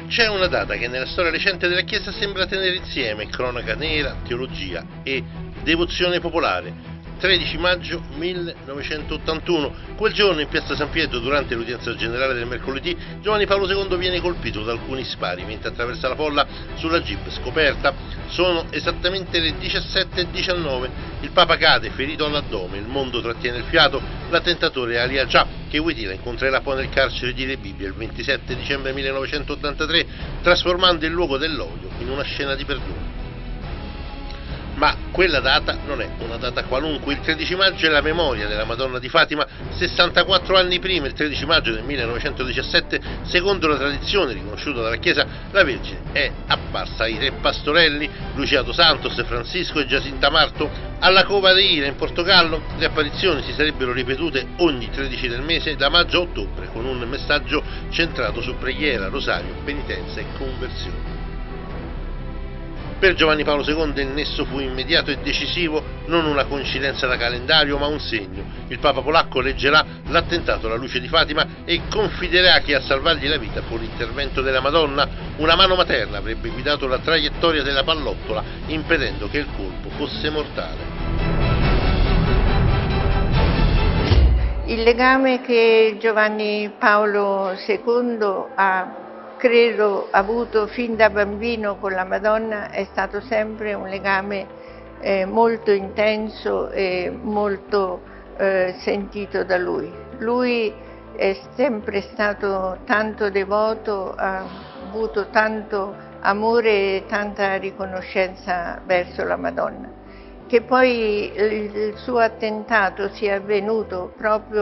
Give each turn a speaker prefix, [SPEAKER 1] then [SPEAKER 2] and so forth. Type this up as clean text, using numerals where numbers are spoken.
[SPEAKER 1] C'è una data che nella storia recente della Chiesa sembra tenere insieme cronaca nera, teologia e devozione popolare. 13 maggio 1981, quel giorno in piazza San Pietro, durante l'udienza generale del mercoledì, Giovanni Paolo II viene colpito da alcuni spari mentre attraversa la folla sulla Jeep scoperta. Sono esattamente le 17:19. Il Papa cade, ferito all'addome, il mondo trattiene il fiato. L'attentatore è Ali Al-Jaa, che Wojtyla incontrerà poi nel carcere di Rebibbia il 27 dicembre 1983, trasformando il luogo dell'odio in una scena di perdono. Ma quella data non è una data qualunque. Il 13 maggio è la memoria della Madonna di Fatima. 64 anni prima, il 13 maggio del 1917, secondo la tradizione riconosciuta dalla Chiesa, la Vergine è apparsa ai re pastorelli, Lucia dos Santos, Francisco e Giacinta Marto, alla Cova de Ira in Portogallo. Le apparizioni si sarebbero ripetute ogni 13 del mese, da maggio a ottobre, con un messaggio centrato su preghiera, rosario, penitenza e conversione. Per Giovanni Paolo II il nesso fu immediato e decisivo, non una coincidenza da calendario, ma un segno. Il Papa polacco leggerà l'attentato alla luce di Fatima e confiderà che a salvargli la vita fu l'intervento della Madonna. Una mano materna avrebbe guidato la traiettoria della pallottola, impedendo che il colpo fosse mortale.
[SPEAKER 2] Il legame che Giovanni Paolo II ha avuto fin da bambino con la Madonna è stato sempre un legame molto intenso e molto sentito da lui. Lui è sempre stato tanto devoto, ha avuto tanto amore e tanta riconoscenza verso la Madonna. Che poi il suo attentato sia avvenuto proprio